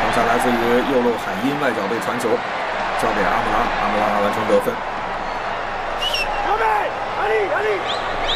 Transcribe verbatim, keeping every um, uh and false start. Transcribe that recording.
刚才来自于右路海因外脚背传球，交给阿姆拉，阿姆拉完成得分。